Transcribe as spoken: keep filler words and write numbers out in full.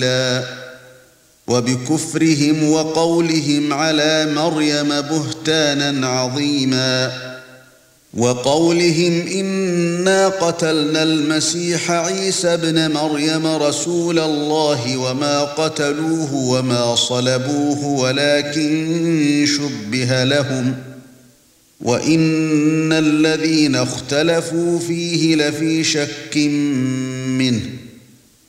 وبكفرهم وقولهم على مريم بهتانا عظيما وقولهم إنا قتلنا المسيح عيسى ابن مريم رسول الله وما قتلوه وما صلبوه ولكن شبه لهم وإن الذين اختلفوا فيه لفي شك منه